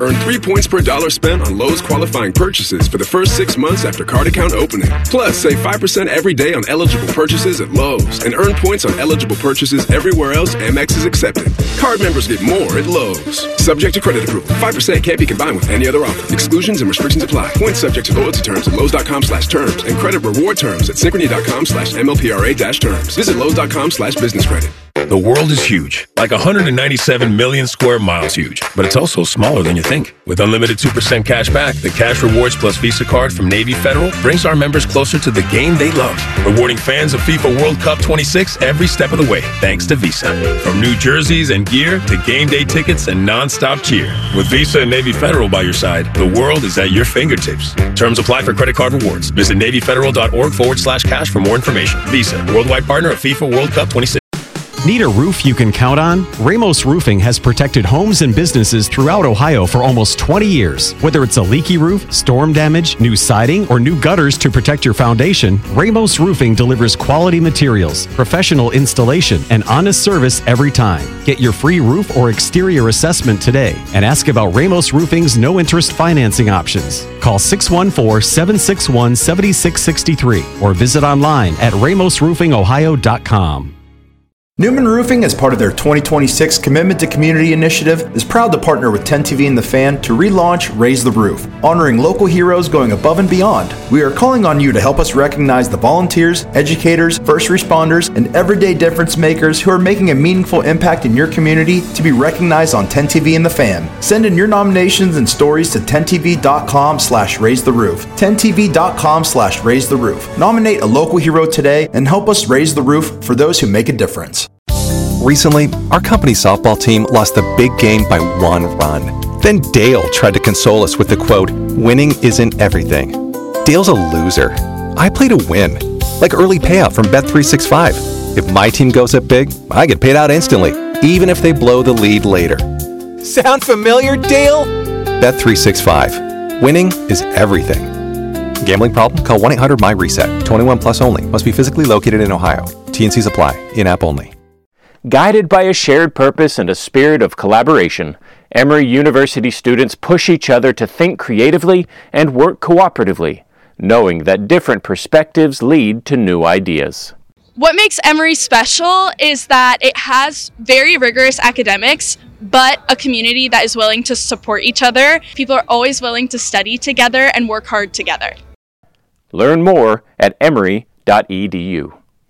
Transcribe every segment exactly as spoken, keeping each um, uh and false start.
Earn three points per dollar spent on Lowe's qualifying purchases for the first six months after card account opening. Plus, save five percent every day on eligible purchases at Lowe's and earn points on eligible purchases everywhere else Amex is accepted. Card members get more at Lowe's. Subject to credit approval. five percent can't be combined with any other offer. Exclusions and restrictions apply. Points subject to loyalty terms at Lowe's.com slash terms and credit reward terms at Synchrony.com slash MLPRA dash terms. Visit Lowe's.com slash business credit. The world is huge, like one hundred ninety-seven million square miles huge, but it's also smaller than you think. With unlimited two percent cash back, the Cash Rewards Plus Visa card from Navy Federal brings our members closer to the game they love, rewarding fans of FIFA World Cup twenty-six every step of the way, thanks to Visa. From new jerseys and gear to game day tickets and non-stop cheer. With Visa and Navy Federal by your side, the world is at your fingertips. Terms apply for credit card rewards. Visit NavyFederal.org forward slash cash for more information. Visa, worldwide partner of FIFA World Cup twenty-six. Need a roof you can count on? Ramos Roofing has protected homes and businesses throughout Ohio for almost twenty years. Whether it's a leaky roof, storm damage, new siding, or new gutters to protect your foundation, Ramos Roofing delivers quality materials, professional installation, and honest service every time. Get your free roof or exterior assessment today and ask about Ramos Roofing's no-interest financing options. Call six one four, seven six one, seven six six three or visit online at ramos roofing ohio dot com. Newman Roofing, as part of their twenty twenty-six Commitment to Community initiative, is proud to partner with ten T V and The Fan to relaunch Raise the Roof, honoring local heroes going above and beyond. We are calling on you to help us recognize the volunteers, educators, first responders, and everyday difference makers who are making a meaningful impact in your community to be recognized on ten T V and The Fan. Send in your nominations and stories to ten T V dot com slash raise the roof. ten T V dot com slash raise the roof. Nominate a local hero today and help us raise the roof for those who make a difference. Recently, our company softball team lost the big game by one run. Then Dale tried to console us with the quote, "Winning isn't everything." Dale's a loser. I play to win, like early payout from Bet three sixty-five. If my team goes up big, I get paid out instantly, even if they blow the lead later. Sound familiar, Dale? Bet three sixty-five. Winning is everything. Gambling problem? Call one eight hundred M Y reset. twenty-one plus only. Must be physically located in Ohio. T and Cs apply. In-app only. Guided by a shared purpose and a spirit of collaboration, Emory University students push each other to think creatively and work cooperatively, knowing that different perspectives lead to new ideas. What makes Emory special is that it has very rigorous academics, but a community that is willing to support each other. People are always willing to study together and work hard together. Learn more at emory dot e d u.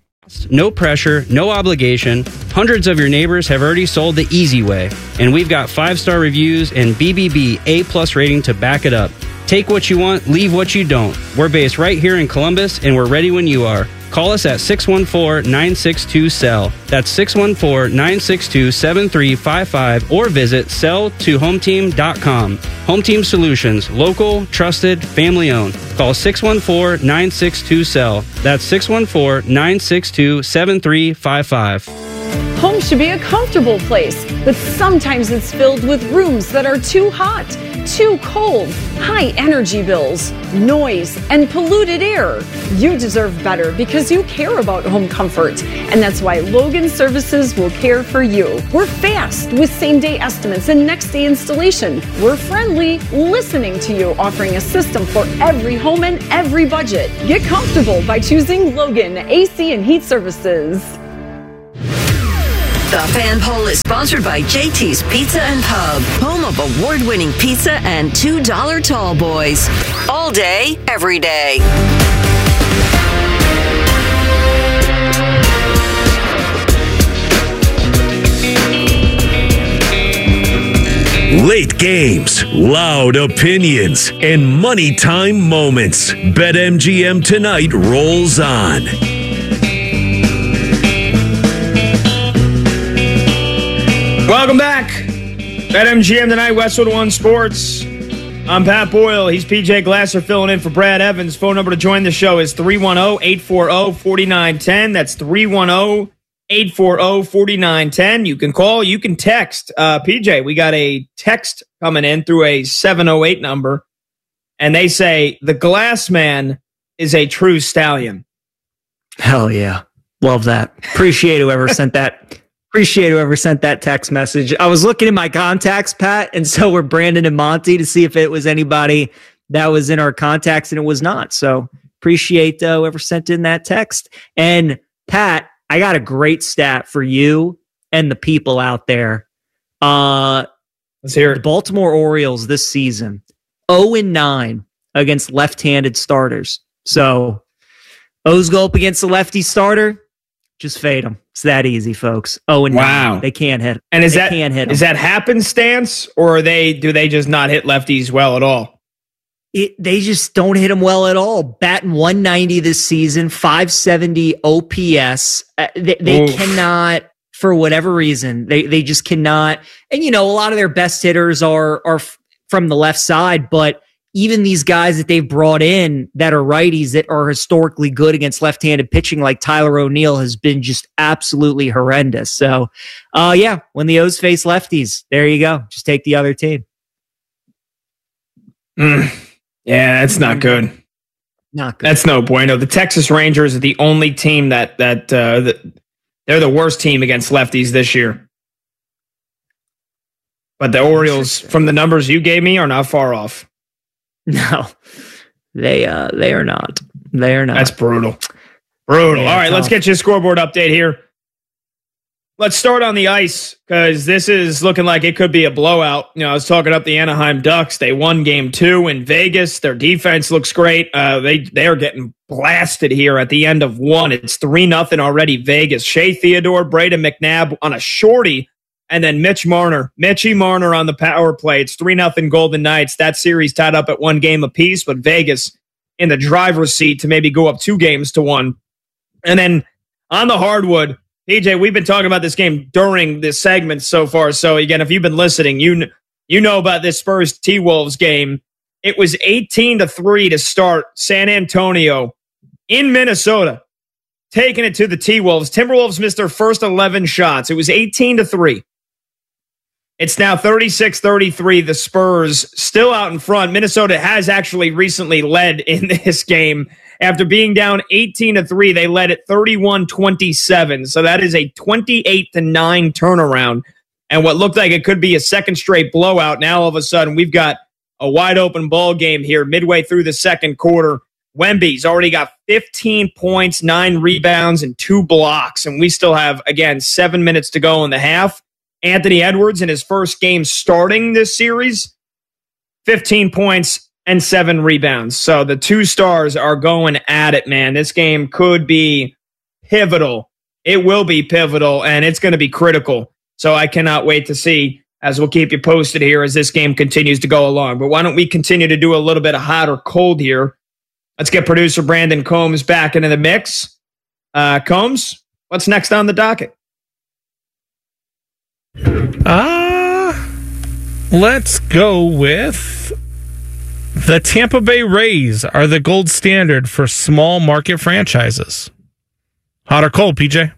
No pressure, no obligation. Hundreds of your neighbors have already sold the easy way, and we've got five-star reviews and B B B A-plus rating to back it up. Take what you want, leave what you don't. We're based right here in Columbus, and we're ready when you are. Call us at six one four, nine six two, S E L L. That's six one four, nine six two, seven three five five or visit sell to home team dot com. Home Team Solutions, local, trusted, family owned. Call six one four, nine six two, S E L L. That's six one four, nine six two, seven three five five. Home should be a comfortable place, but sometimes it's filled with rooms that are too hot, too cold, high energy bills, noise, and polluted air. You deserve better because you care about home comfort, and that's why Logan Services will care for you. We're fast with same-day estimates and next-day installation. We're friendly, listening to you, offering a system for every home and every budget. Get comfortable by choosing Logan A C and Heat Services. The Fan Poll is sponsored by J T's Pizza and Pub, home of award-winning pizza and two dollar tall boys. All day, every day. Late games, loud opinions, and money time moments. BetMGM Tonight rolls on. Welcome back. BetMGM Tonight, Westwood One Sports. I'm Pat Boyle. He's P J Glasser filling in for Brad Evans. Phone number to join the show is three one zero, eight four zero, four nine one zero. That's three one zero, eight four zero, four nine one zero. You can call, you can text. Uh, P J, we got a text coming in through a seven oh eight number, and they say, the Glass Man is a true stallion. Hell yeah. Love that. Appreciate whoever sent that. Appreciate whoever sent that text message. I was looking in my contacts, Pat, and so were Brandon and Monty to see if it was anybody that was in our contacts, and it was not. So appreciate uh, whoever sent in that text. And Pat, I got a great stat for you and the people out there. Uh, Let's hear it. The Baltimore Orioles this season, oh and nine against left-handed starters. So O's go up against a lefty starter, just fade them. It's that easy, folks. Oh and wow, nine. They can't hit. And is they that can't hit is that happenstance, or are they do they just not hit lefties well at all? It, they just don't hit them well at all. Batting one ninety this season, five seventy O P S. Uh, they they cannot, for whatever reason, they they just cannot. And you know, a lot of their best hitters are are f- from the left side, but even these guys that they've brought in that are righties that are historically good against left-handed pitching, like Tyler O'Neill, has been just absolutely horrendous. So, uh, yeah, when the O's face lefties, there you go. Just take the other team. Mm. Yeah, that's not good. Not good. That's no bueno. The Texas Rangers are the only team that that, uh, that they're the worst team against lefties this year. But the Orioles, from the numbers you gave me, are not far off. No, they uh, they are not. They are not. That's brutal. Brutal. Yeah, All right, tough. let's get you a scoreboard update here. Let's start on the ice, because this is looking like it could be a blowout. You know, I was talking up the Anaheim Ducks. They won game two in Vegas. Their defense looks great. Uh, they they are getting blasted here at the end of one. It's three nothing already, Vegas. Shea Theodore, Braden McNabb on a shorty, and then Mitch Marner. Mitchie Marner on the power play. It's three nothing Golden Knights. That series tied up at one game apiece, but Vegas in the driver's seat to maybe go up two games to one. And then on the hardwood, P J, we've been talking about this game during this segment so far. So again, if you've been listening, you you know about this Spurs T-Wolves game. It was eighteen to three to start. San Antonio in Minnesota, taking it to the T-Wolves. Timberwolves missed their first eleven shots. It was eighteen to three. It's now thirty-six thirty-three. The Spurs still out in front. Minnesota has actually recently led in this game. After being down eighteen to three, they led at thirty-one twenty-seven. So that is a twenty-eight to nine turnaround. And what looked like it could be a second straight blowout, now all of a sudden we've got a wide open ball game here midway through the second quarter. Wemby's already got fifteen points, nine rebounds, and two blocks. And we still have, again, seven minutes to go in the half. Anthony Edwards, in his first game starting this series, fifteen points and seven rebounds. So the two stars are going at it, man. This game could be pivotal. It will be pivotal, and it's going to be critical. So I cannot wait to see, as we'll keep you posted here as this game continues to go along. But why don't we continue to do a little bit of hot or cold here? Let's get producer Brandon Combs back into the mix. Uh, Combs, what's next on the docket? Uh, let's go with the Tampa Bay Rays are the gold standard for small market franchises. Hot or cold, P J?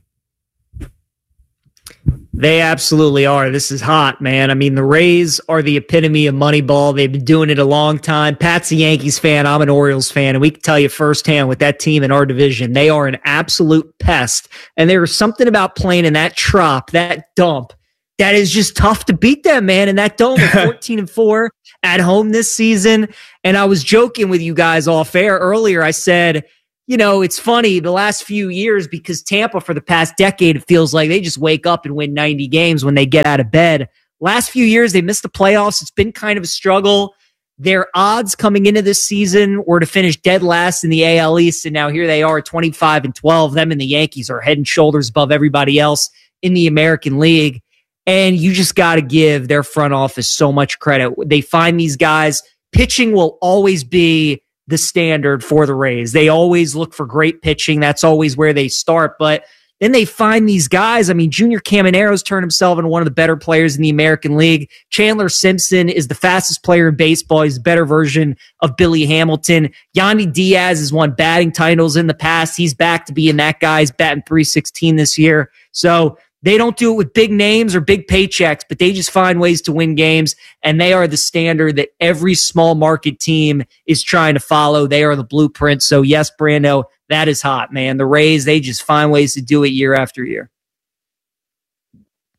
They absolutely are. This is hot, man. I mean, the Rays are the epitome of Moneyball. They've been doing it a long time. Pat's a Yankees fan. I'm an Orioles fan. And we can tell you firsthand with that team in our division, they are an absolute pest. And there is something about playing in that trop, that dump, that is just tough to beat them, man. And that dome, fourteen and four at home this season. And I was joking with you guys off air earlier. I said, you know, it's funny the last few years because Tampa for the past decade, it feels like they just wake up and win ninety games when they get out of bed. Last few years, they missed the playoffs. It's been kind of a struggle. Their odds coming into this season were to finish dead last in the A L East. And now here they are, twenty-five and twelve. Them and the Yankees are head and shoulders above everybody else in the American League. And you just got to give their front office so much credit. They find these guys. Pitching will always be the standard for the Rays. They always look for great pitching. That's always where they start. But then they find these guys. I mean, Junior Camanero's turned himself into one of the better players in the American League. Chandler Simpson is the fastest player in baseball. He's a better version of Billy Hamilton. Yandy Diaz has won batting titles in the past. He's back to being that guy. He's batting three sixteen this year. So they don't do it with big names or big paychecks, but they just find ways to win games, and they are the standard that every small market team is trying to follow. They are the blueprint. So, yes, Brando, that is hot, man. The Rays, they just find ways to do it year after year.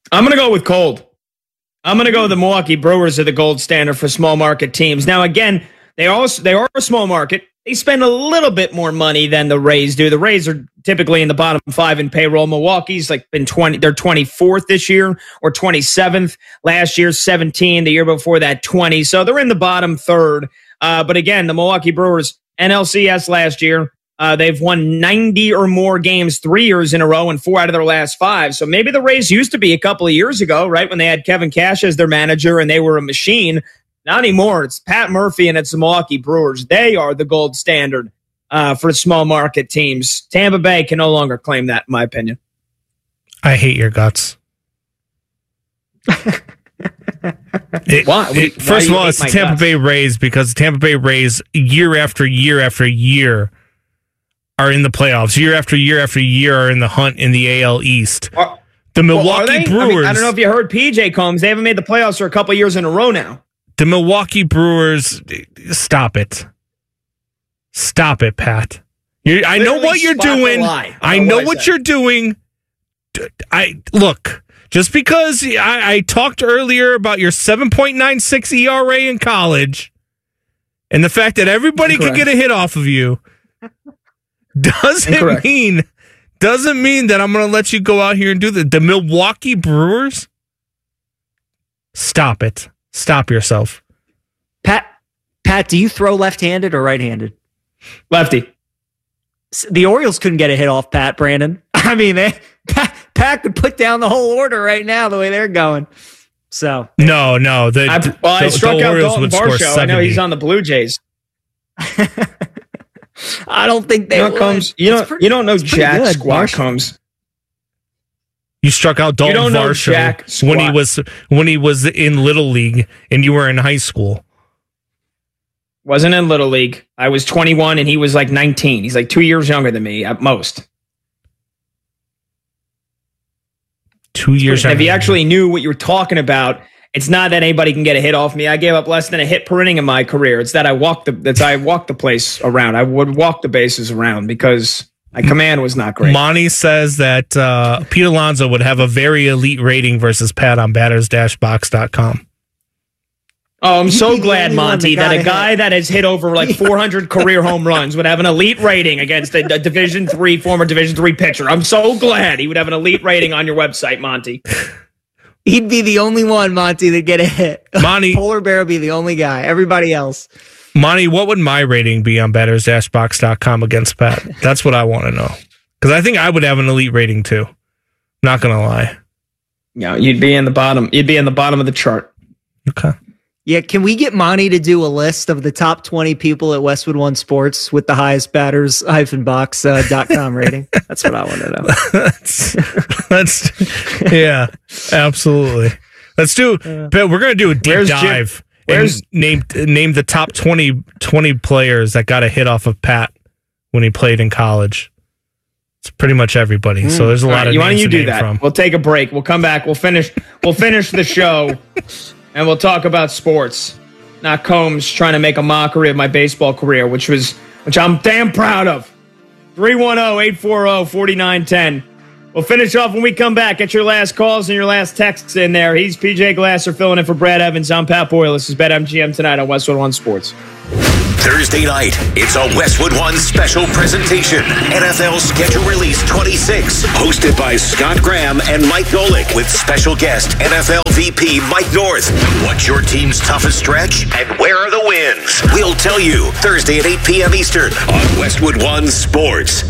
I'm going to go with cold. I'm going to go the Milwaukee Brewers are the gold standard for small market teams. Now, again, they are, they are a small market. They spend a little bit more money than the Rays do. The Rays are typically in the bottom five in payroll. Milwaukee's like been twenty. They're twenty-fourth this year or twenty-seventh. Last year, seventeen. The year before that, twenty. So they're in the bottom third. Uh, but again, the Milwaukee Brewers, N L C S last year, uh, they've won ninety or more games three years in a row and four out of their last five. So maybe the Rays used to be a couple of years ago, right, when they had Kevin Cash as their manager and they were a machine. Not anymore. It's Pat Murphy and it's the Milwaukee Brewers. They are the gold standard uh, for small market teams. Tampa Bay can no longer claim that, in my opinion. I hate your guts. it, why? It, why first of all, it's the Tampa guts? Bay Rays because the Tampa Bay Rays, year after year after year, are in the playoffs. Year after year after year are in the hunt in the A L East. Are, the Milwaukee well, Brewers. I, mean, I don't know if you heard P J Combs. They haven't made the playoffs for a couple of years in a row now. The Milwaukee Brewers, stop it. Stop it, Pat. You're, I know what you're doing. I know what you're doing. I look, just because I, I talked earlier about your seven point nine six E R A in college and the fact that everybody Incorrect. can get a hit off of you doesn't Incorrect. mean doesn't mean that I'm going to let you go out here and do the the Milwaukee Brewers. Stop it. Stop yourself. Pat, Pat, do you throw left-handed or right-handed? Lefty. The Orioles couldn't get a hit off Pat, Brandon. I mean, they, Pat, Pat could put down the whole order right now the way they're going. So No, no. The, I, well, the, I struck the out Orioles Dalton Varsho. I know he's on the Blue Jays. I don't think they you know, would. Combs, you, don't, pretty, you don't know Jack good, Squat Combs. You struck out Dalton Varsho when he was when he was in Little League and you were in high school. Wasn't in Little League. I was twenty-one and he was like nineteen. He's like two years younger than me at most. Two years younger. If you actually knew what you were talking about, it's not that anybody can get a hit off me. I gave up less than a hit per inning in my career. It's that I walked the that's I walked the place around. I would walk the bases around because my command was not great. Monty says that uh, Pete Alonso would have a very elite rating versus Pat on batters dash box dot com. Oh, I'm so glad, Monty, that a guy that has hit over like four hundred career home runs would have an elite rating against a, a Division three, former Division three pitcher. I'm so glad he would have an elite rating on your website, Monty. He'd be the only one, Monty, that get a hit. Monty, Polar Bear would be the only guy. Everybody else. Monty, what would my rating be on batters dash box dot com against Pat? That's what I want to know. Because I think I would have an elite rating too. Not gonna lie. Yeah, you'd be in the bottom. You'd be in the bottom of the chart. Okay. Yeah, can we get Monty to do a list of the top twenty people at Westwood One Sports with the highest batters box dot com uh, rating? That's what I want to know. that's, that's yeah, absolutely. Let's do. Uh, but we're gonna do a deep where's dive. Jim, where's and name name the top twenty, twenty players that got a hit off of Pat when he played in college. It's pretty much everybody. Mm. So there's a lot right, of. You names why don't you to do that? From. We'll take a break. We'll come back. We'll finish. We'll finish the show. And we'll talk about sports, not Combs trying to make a mockery of my baseball career, which was which I'm damn proud of. three one zero, eight four zero, four nine one zero. We'll finish off when we come back. Get your last calls and your last texts in there. He's P J Glasser filling in for Brad Evans. I'm Pat Boyle. This is BetMGM tonight on Westwood One Sports. Thursday night, it's a Westwood One special presentation. N F L Schedule Release twenty-six, hosted by Scott Graham and Mike Golick, with special guest N F L V P Mike North. What's your team's toughest stretch, and where are the wins? We'll tell you Thursday at eight p.m. Eastern on Westwood One Sports.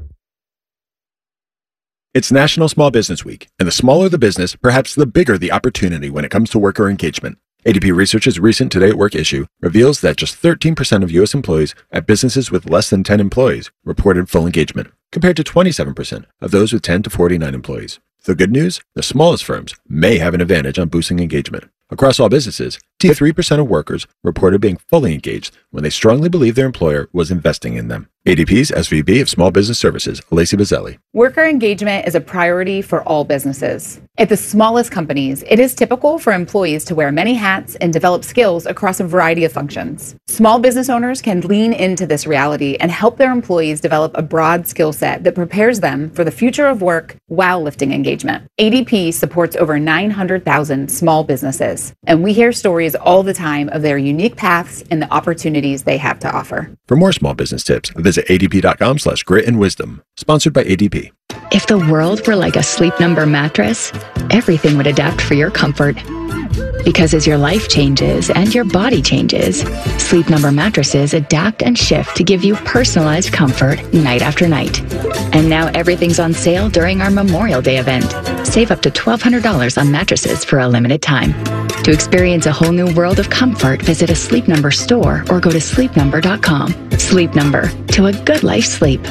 It's National Small Business Week, and the smaller the business, perhaps the bigger the opportunity when it comes to worker engagement. A D P Research's recent Today at Work issue reveals that just thirteen percent of U S employees at businesses with less than ten employees reported full engagement, compared to twenty-seven percent of those with ten to forty-nine employees. The good news? The smallest firms may have an advantage on boosting engagement. Across all businesses, three percent of workers reported being fully engaged when they strongly believed their employer was investing in them. A D P's S V P of Small Business Services, Lacey Bazzelli. Worker engagement is a priority for all businesses. At the smallest companies, it is typical for employees to wear many hats and develop skills across a variety of functions. Small business owners can lean into this reality and help their employees develop a broad skill set that prepares them for the future of work while lifting engagement. A D P supports over nine hundred thousand small businesses, and we hear stories all the time of their unique paths and the opportunities they have to offer. For more small business tips, visit adp.com slash grit and wisdom. Sponsored by A D P. If the world were like a Sleep Number mattress, everything would adapt for your comfort. Because as your life changes and your body changes, Sleep Number mattresses adapt and shift to give you personalized comfort night after night. And now everything's on sale during our Memorial Day event. Save up to twelve hundred dollars on mattresses for a limited time. To experience a whole new world of comfort, visit a Sleep Number store or go to sleep number dot com. Sleep Number, to a good life sleep.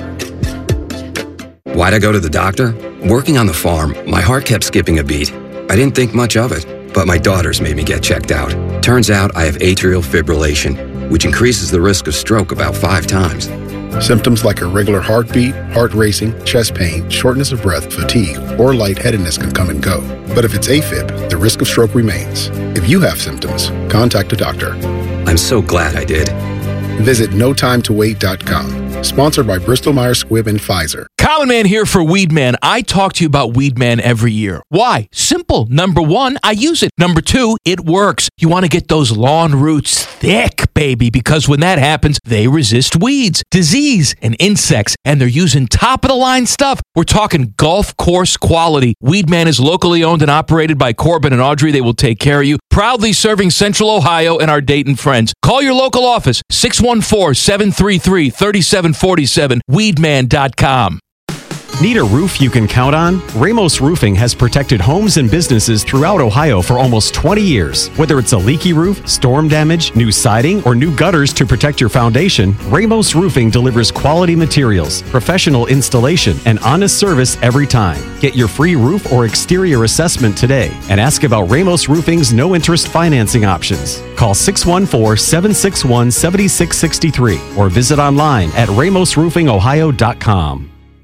Why'd I go to the doctor? Working on the farm, my heart kept skipping a beat. I didn't think much of it, but my daughters made me get checked out. Turns out I have atrial fibrillation, which increases the risk of stroke about five times. Symptoms like irregular heartbeat, heart racing, chest pain, shortness of breath, fatigue, or lightheadedness can come and go. But if it's AFib, the risk of stroke remains. If you have symptoms, contact a doctor. I'm so glad I did. Visit no time to wait dot com. Sponsored by Bristol Myers Squibb and Pfizer. Common Man here for Weedman. I talk to you about Weedman every year. Why? Simple. Number one, I use it. Number two, it works. You want to get those lawn roots thick, baby, because when that happens, they resist weeds, disease, and insects, and they're using top-of-the-line stuff. We're talking golf course quality. Weedman is locally owned and operated by Corbin and Audrey. They will take care of you. Proudly serving Central Ohio and our Dayton friends. Call your local office, six one four, seven three three, three seven four seven, weedman dot com. Need a roof you can count on? Ramos Roofing has protected homes and businesses throughout Ohio for almost twenty years. Whether it's a leaky roof, storm damage, new siding, or new gutters to protect your foundation, Ramos Roofing delivers quality materials, professional installation, and honest service every time. Get your free roof or exterior assessment today and ask about Ramos Roofing's no-interest financing options. Call six one four, seven six one, seven six six three or visit online at ramos roofing ohio dot com.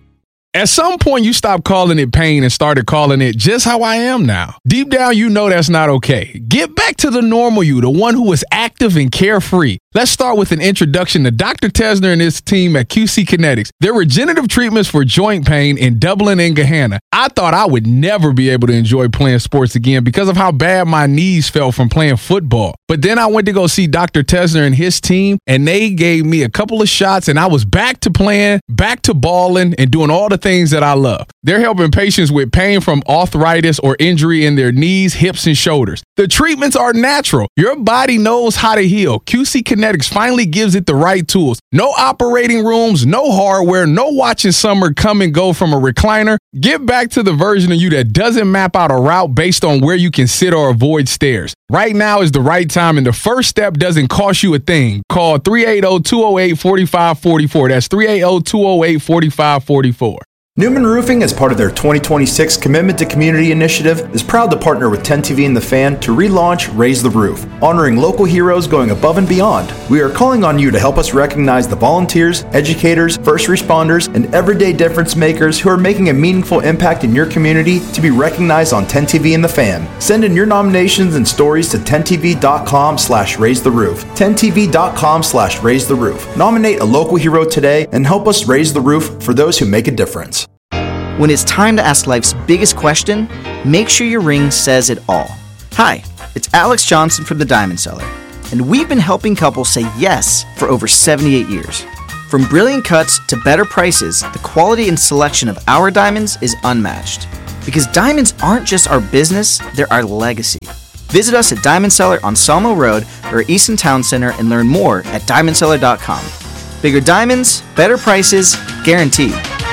At some point, you stopped calling it pain and started calling it just how I am now. Deep down, you know that's not okay. Get back to the normal you, the one who is active and carefree. Let's start with an introduction to Doctor Tesner and his team at Q C Kinetics. Their regenerative treatments for joint pain in Dublin and Gahanna. I thought I would never be able to enjoy playing sports again because of how bad my knees felt from playing football. But then I went to go see Doctor Tesner and his team, and they gave me a couple of shots, and I was back to playing, back to balling, and doing all the things that I love. They're helping patients with pain from arthritis or injury in their knees, hips, and shoulders. The treatments are natural. Your body knows how to heal. Q C Kinetics finally gives it the right tools. No operating rooms, no hardware, no watching summer come and go from a recliner. Get back to the version of you that doesn't map out a route based on where you can sit or avoid stairs. Right now is the right time, and the first step doesn't cost you a thing. Call three eight zero, two zero eight, four five four four. That's three eight zero, two zero eight, four five four four. Newman Roofing, as part of their twenty twenty-six Commitment to Community initiative, is proud to partner with ten T V and The Fan to relaunch Raise the Roof, honoring local heroes going above and beyond. We are calling on you to help us recognize the volunteers, educators, first responders, and everyday difference makers who are making a meaningful impact in your community to be recognized on ten T V and The Fan. Send in your nominations and stories to ten T V dot com slash raise the roof. ten T V dot com slash raise the roof. Nominate a local hero today and help us raise the roof for those who make a difference. When it's time to ask life's biggest question, make sure your ring says it all. Hi, it's Alex Johnson from The Diamond Seller, and we've been helping couples say yes for over seventy-eight years. From brilliant cuts to better prices, the quality and selection of our diamonds is unmatched. Because diamonds aren't just our business, they're our legacy. Visit us at Diamond Seller on Sawmill Road or Easton Town Center and learn more at diamond seller dot com. Bigger diamonds, better prices, guaranteed.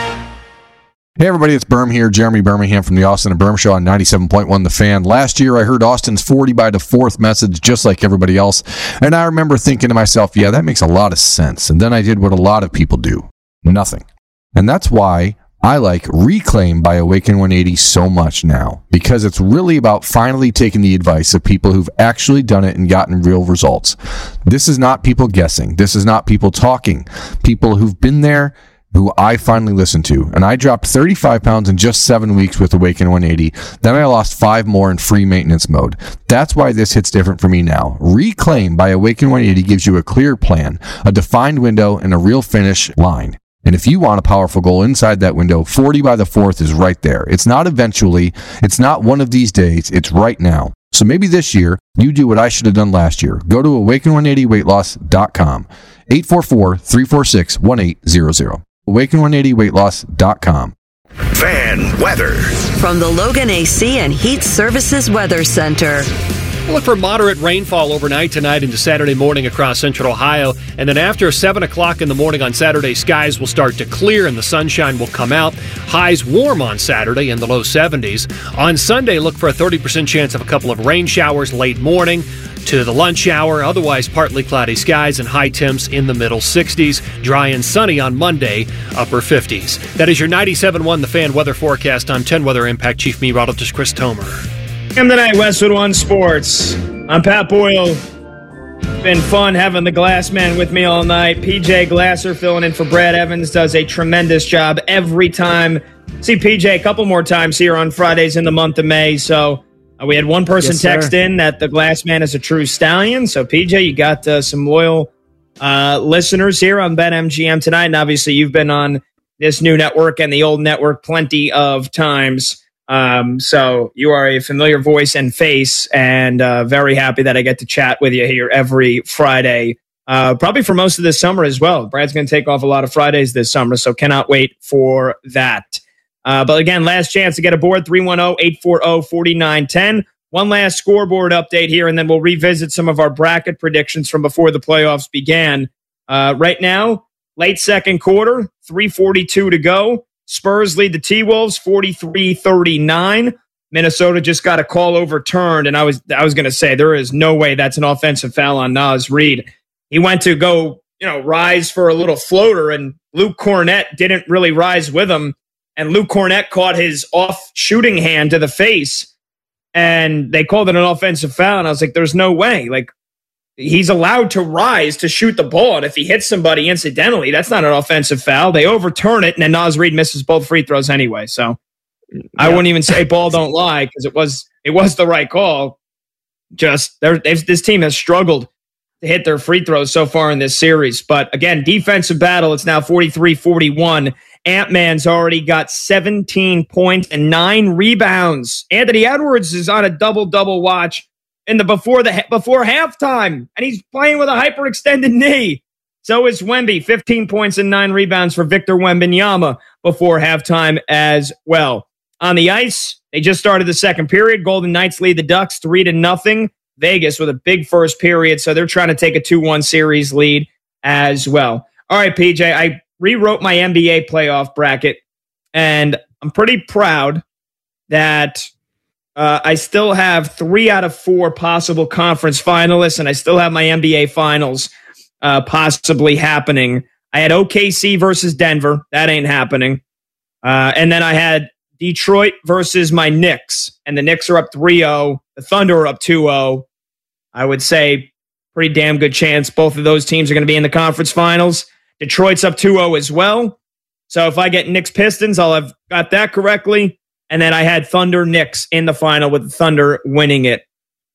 Hey everybody, it's Berm here, Jeremy Birmingham from the Austin and Berm Show on ninety-seven point one The Fan. Last year I heard Austin's forty by the fourth message just like everybody else, and I remember thinking to myself, yeah, that makes a lot of sense. And then I did what a lot of people do, nothing. And that's why I like Reclaim by Awaken one eighty so much now because it's really about finally taking the advice of people who've actually done it and gotten real results. This is not people guessing. This is not people talking. People who've been there, who I finally listened to. And I dropped thirty-five pounds in just seven weeks with Awaken one eighty. Then I lost five more in free maintenance mode. That's why this hits different for me now. Reclaim by Awaken one eighty gives you a clear plan, a defined window, and a real finish line. And if you want a powerful goal inside that window, forty by the fourth is right there. It's not eventually. It's not one of these days. It's right now. So maybe this year, you do what I should have done last year. Go to awaken one eighty weight loss dot com. eight four four, three four six, one eight zero zero. awaken one eighty weight loss dot com. Fan weather. From the Logan A C and Heat Services Weather Center. Look for moderate rainfall overnight tonight into Saturday morning across central Ohio. And then after seven o'clock in the morning on Saturday, skies will start to clear and the sunshine will come out. Highs warm on Saturday in the low seventies. On Sunday, look for a thirty percent chance of a couple of rain showers late morning to the lunch hour. Otherwise, partly cloudy skies and high temps in the middle sixties. Dry and sunny on Monday, upper fifties. That is your ninety-seven point one The Fan weather forecast. I'm ten Weather Impact Chief Meteorologist Chris Tomer. Welcome tonight, Westwood One Sports. I'm Pat Boyle. It's been fun having the Glass Man with me all night. P J Glasser filling in for Brad Evans does a tremendous job every time. See P J a couple more times here on Fridays in the month of May. So uh, we had one person Yes, text sir. in that the Glass Man is a true stallion. So P J, you got uh, some loyal uh, listeners here on BetMGM tonight. And obviously you've been on this new network and the old network plenty of times. Um, so you are a familiar voice and face, and uh, very happy that I get to chat with you here every Friday, uh, probably for most of this summer as well. Brad's going to take off a lot of Fridays this summer, so cannot wait for that. Uh, but again, last chance to get aboard, three one zero, eight four zero, four nine one zero. One last scoreboard update here, and then we'll revisit some of our bracket predictions from before the playoffs began. Uh, right now, late second quarter, three forty-two to go. Spurs lead the T-Wolves forty-three thirty-nine. Minnesota just got a call overturned, and I was I was going to say there is no way that's an offensive foul on Naz Reid. He went to go, you know, rise for a little floater, and Luke Cornett didn't really rise with him, and Luke Cornett caught his off shooting hand to the face, and they called it an offensive foul, and I was like, there's no way. Like, he's allowed to rise to shoot the ball, and if he hits somebody incidentally, that's not an offensive foul. They overturn it, and then Naz Reid misses both free throws anyway. So I wouldn't even say ball don't lie because it was it was the right call. Just they're, they've, this team has struggled to hit their free throws so far in this series. But again, defensive battle. It's now forty-three forty-one. Ant-Man's already got seventeen points and nine rebounds. Anthony Edwards is on a double-double watch in the before the before halftime, and he's playing with a hyperextended knee. So is Wemby, fifteen points and nine rebounds for Victor Wembanyama before halftime as well. On the ice, they just started the second period. Golden Knights lead the Ducks three to nothing. Vegas with a big first period, so they're trying to take a two one series lead as well. All right, P J, I rewrote my N B A playoff bracket, and I'm pretty proud that Uh, I still have three out of four possible conference finalists, and I still have my N B A finals uh, possibly happening. I had O K C versus Denver. That ain't happening. Uh, and then I had Detroit versus my Knicks, and the Knicks are up three oh. The Thunder are up two oh. I would say pretty damn good chance both of those teams are going to be in the conference finals. Detroit's up two oh as well. So if I get Knicks Pistons, I'll have got that correctly. And then I had Thunder Knicks in the final with the Thunder winning it.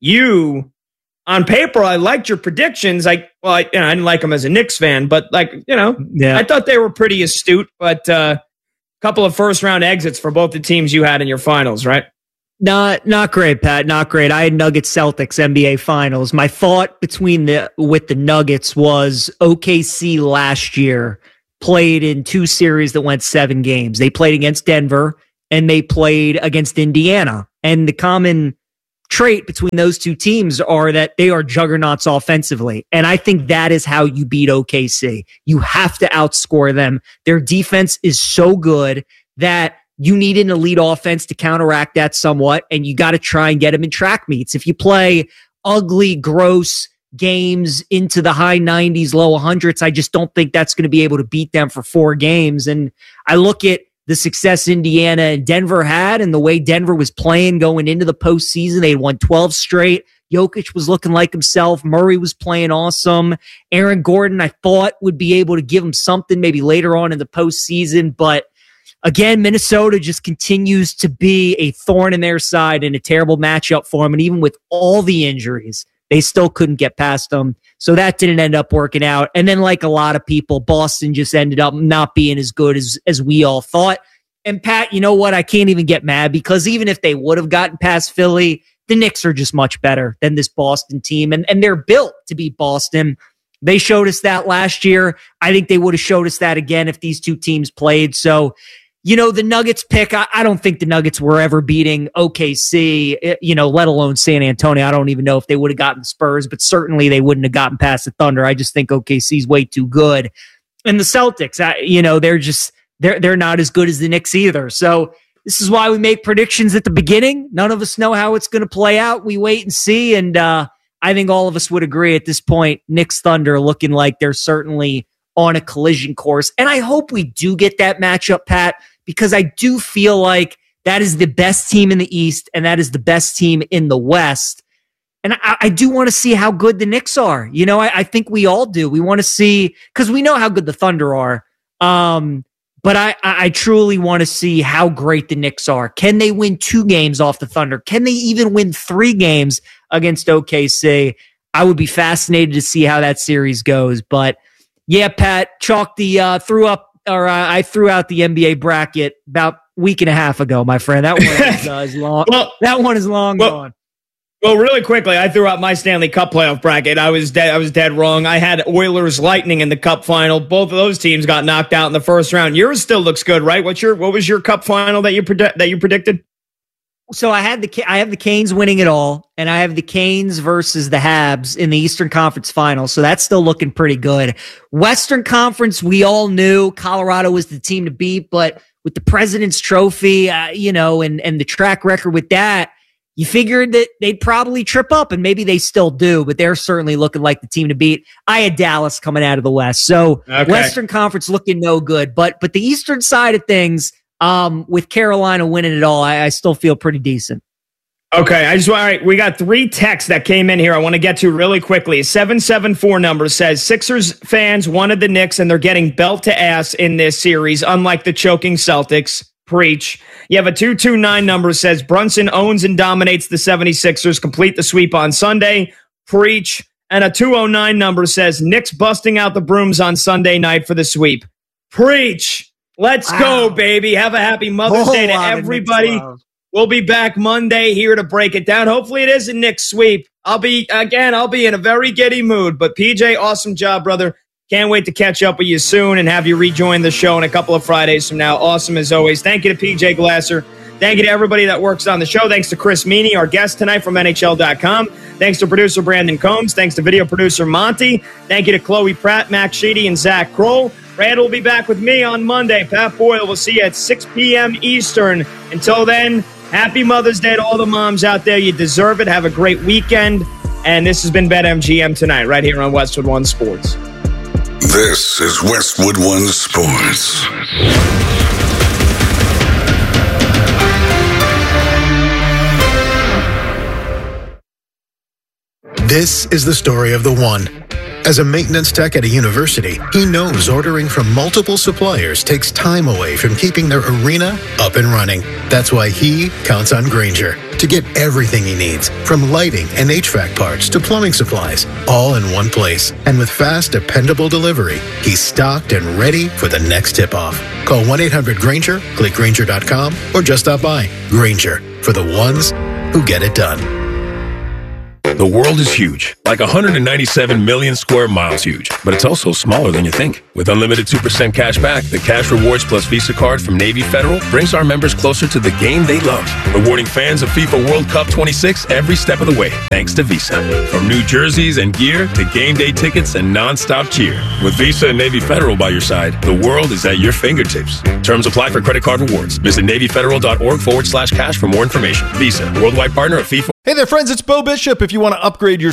You, on paper, I liked your predictions. I well, I, you know, I didn't like them as a Knicks fan, but like you know, Yeah. I thought they were pretty astute. But a uh, couple of first round exits for both the teams you had in your finals, right? Not not great, Pat. Not great. I had Nuggets Celtics N B A Finals. My thought between the with the Nuggets was O K C last year played in two series that went seven games. They played against Denver and they played against Indiana. And the common trait between those two teams are that they are juggernauts offensively. And I think that is how you beat O K C. You have to outscore them. Their defense is so good that you need an elite offense to counteract that somewhat, and you got to try and get them in track meets. If you play ugly, gross games into the high nineties, low hundreds, I just don't think that's going to be able to beat them for four games. And I look at the success Indiana and Denver had and the way Denver was playing going into the postseason. They had won twelve straight. Jokic was looking like himself. Murray was playing awesome. Aaron Gordon, I thought, would be able to give him something maybe later on in the postseason. But again, Minnesota just continues to be a thorn in their side and a terrible matchup for them. And even with all the injuries, they still couldn't get past them. So that didn't end up working out. And then like a lot of people, Boston just ended up not being as good as, as we all thought. And Pat, you know what? I can't even get mad because even if they would have gotten past Philly, the Knicks are just much better than this Boston team. And, and they're built to beat Boston. They showed us that last year. I think they would have showed us that again if these two teams played. So, you know, the Nuggets pick, I, I don't think the Nuggets were ever beating O K C, you know, let alone San Antonio. I don't even know if they would have gotten the Spurs, but certainly they wouldn't have gotten past the Thunder. I just think O K C's way too good. And the Celtics, I, you know, they're just, they're, they're not as good as the Knicks either. So this is why we make predictions at the beginning. None of us know how it's going to play out. We wait and see. And uh, I think all of us would agree at this point, Knicks Thunder looking like they're certainly on a collision course. And I hope we do get that matchup, Pat, because I do feel like that is the best team in the East and that is the best team in the West. And I, I do want to see how good the Knicks are. You know, I, I think we all do. We want to see, because we know how good the Thunder are. Um, but I, I truly want to see how great the Knicks are. Can they win two games off the Thunder? Can they even win three games against O K C? I would be fascinated to see how that series goes. But yeah, Pat, chalk the uh, threw up, or uh, I threw out the N B A bracket about a week and a half ago, my friend. That one is, uh, is long. Well, that one is long well, gone. Well, really quickly, I threw out my Stanley Cup playoff bracket. I was dead. I was dead wrong. I had Oilers Lightning in the Cup final. Both of those teams got knocked out in the first round. Yours still looks good, right? What's your what was your Cup final that you predict that you predicted? So I had the I have the Canes winning it all, and I have the Canes versus the Habs in the Eastern Conference Final. So that's still looking pretty good. Western Conference, we all knew Colorado was the team to beat, but with the President's Trophy, uh, you know, and and the track record with that, you figured that they'd probably trip up, and maybe they still do, but they're certainly looking like the team to beat. I had Dallas coming out of the West, so okay. Western Conference looking no good, but but the Eastern side of things. Um, with Carolina winning it all, I, I still feel pretty decent. Okay, I just want, all right, we got three texts that came in here I want to get to really quickly. seven seven four number says, Sixers fans wanted the Knicks and they're getting belt to ass in this series, unlike the choking Celtics. Preach. You have a two two nine number says, Brunson owns and dominates the seventy-sixers, complete the sweep on Sunday. Preach. And a two oh nine number says, Knicks busting out the brooms on Sunday night for the sweep. Preach. Let's wow. go, baby. Have a happy Mother's Whole Day to everybody. We'll be back Monday here to break it down. Hopefully it is a Knicks sweep. I'll be, again, I'll be in a very giddy mood. But P J, awesome job, brother. Can't wait to catch up with you soon and have you rejoin the show in a couple of Fridays from now. Awesome as always. Thank you to P J Glasser. Thank you to everybody that works on the show. Thanks to Chris Meany, our guest tonight from N H L dot com. Thanks to producer Brandon Combs. Thanks to video producer Monty. Thank you to Chloe Pratt, Max Sheedy, and Zach Kroll. Randall will be back with me on Monday. Pat Boyle will see you at six p.m. Eastern. Until then, happy Mother's Day to all the moms out there. You deserve it. Have a great weekend. And this has been BetMGM Tonight, right here on Westwood One Sports. This is Westwood One Sports. This is the story of the one. As a maintenance tech at a university, he knows ordering from multiple suppliers takes time away from keeping their arena up and running. That's why he counts on Grainger to get everything he needs, from lighting and H V A C parts to plumbing supplies, all in one place. And with fast, dependable delivery, he's stocked and ready for the next tip-off. Call one eight hundred Grainger, click Grainger dot com, or just stop by. Grainger, for the ones who get it done. The world is huge, like one hundred ninety-seven million square miles huge, but it's also smaller than you think. With unlimited two percent cash back, the Cash Rewards Plus Visa card from Navy Federal brings our members closer to the game they love, rewarding fans of FIFA World Cup twenty-six every step of the way, thanks to Visa. From new jerseys and gear to game day tickets and non-stop cheer. With Visa and Navy Federal by your side, the world is at your fingertips. Terms apply for credit card rewards. Visit NavyFederal.org forward slash cash for more information. Visa, worldwide partner of FIFA. Hey there, friends, it's Bo Bishop. If you want to upgrade your summer room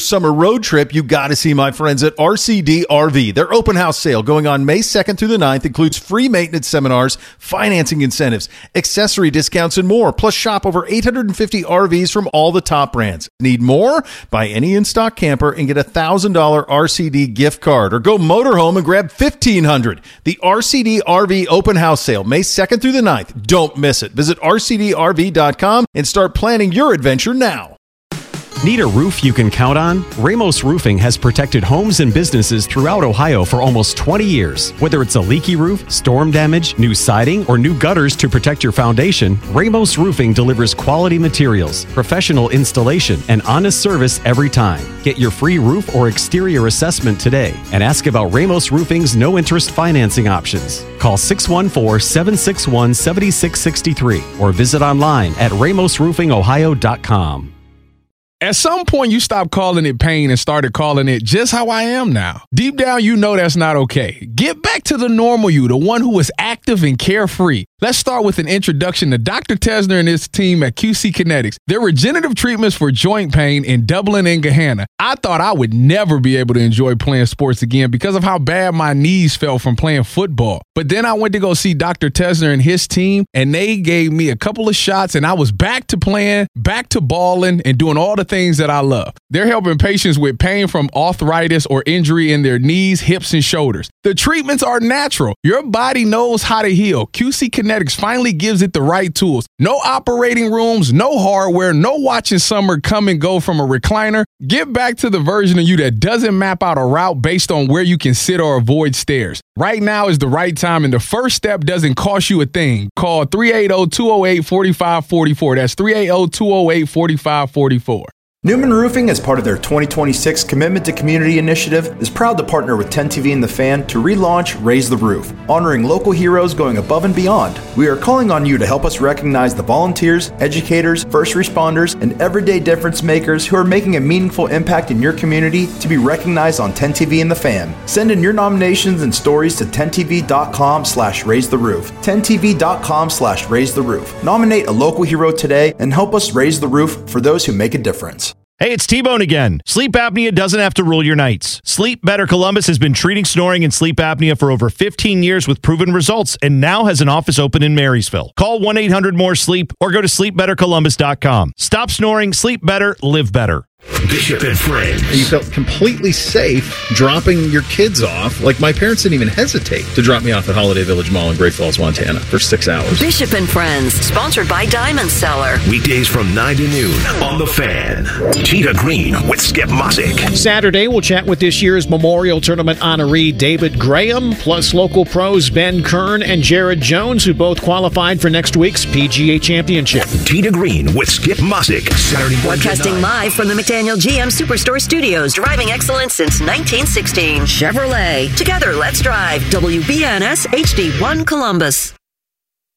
road trip, you got to see my friends at R C D R V. Their open house sale going on May second through the ninth includes free maintenance seminars, financing incentives, accessory discounts, and more. Plus, shop over eight hundred fifty R Vs from all the top brands. Need more? Buy any in-stock camper and get a one thousand dollars R C D gift card. Or go motorhome and grab fifteen hundred dollars. The R C D R V open house sale, May second through the ninth. Don't miss it. Visit R C D R V dot com and start planning your adventure now. Need a roof you can count on? Ramos Roofing has protected homes and businesses throughout Ohio for almost twenty years. Whether it's a leaky roof, storm damage, new siding, or new gutters to protect your foundation, Ramos Roofing delivers quality materials, professional installation, and honest service every time. Get your free roof or exterior assessment today and ask about Ramos Roofing's no-interest financing options. Call six one four, seven six one, seven six six three or visit online at ramos roofing ohio dot com. At some point, you stopped calling it pain and started calling it just how I am now. Deep down, you know that's not okay. Get back to the normal you, the one who is active and carefree. Let's start with an introduction to Doctor Tesner and his team at Q C Kinetics. Their regenerative treatments for joint pain in Dublin and Gahanna. I thought I would never be able to enjoy playing sports again because of how bad my knees felt from playing football. But then I went to go see Doctor Tesner and his team, and they gave me a couple of shots, and I was back to playing, back to balling, and doing all the things that I love. They're helping patients with pain from arthritis or injury in their knees, hips, and shoulders. The treatments are natural. Your body knows how to heal. Q C Kinetics finally gives it the right tools. No operating rooms, no hardware, no watching summer come and go from a recliner. Get back to the version of you that doesn't map out a route based on where you can sit or avoid stairs. Right now is the right time, and the first step doesn't cost you a thing. Call three eight zero, two zero eight, four five four four. That's three eight zero, two zero eight, four five four four. Newman Roofing, as part of their twenty twenty-six Commitment to Community initiative, is proud to partner with ten T V and The Fan to relaunch Raise the Roof, honoring local heroes going above and beyond. We are calling on you to help us recognize the volunteers, educators, first responders, and everyday difference makers who are making a meaningful impact in your community to be recognized on ten T V and The Fan. Send in your nominations and stories to ten T V dot com slash raise the roof. ten T V dot com slash raise the roof. Nominate a local hero today and help us raise the roof for those who make a difference. Hey, it's T-Bone again. Sleep apnea doesn't have to rule your nights. Sleep Better Columbus has been treating snoring and sleep apnea for over fifteen years with proven results and now has an office open in Marysville. Call one eight hundred more sleep or go to sleep better columbus dot com. Stop snoring, sleep better, live better. Bishop and Friends. You felt completely safe dropping your kids off. Like, my parents didn't even hesitate to drop me off at Holiday Village Mall in Great Falls, Montana for six hours. Bishop and Friends, sponsored by Diamond Seller. Weekdays from nine to noon on The Fan. Cheetah Green with Skip Mosick. Saturday, we'll chat with this year's Memorial Tournament honoree David Graham, plus local pros Ben Kern and Jared Jones, who both qualified for next week's P G A Championship. Cheetah Green with Skip Mosick. Saturday morning. Broadcasting live from the McDaniel G M Superstore Studios, driving excellence since nineteen sixteen. Chevrolet. Together, let's drive. W B N S H D one Columbus.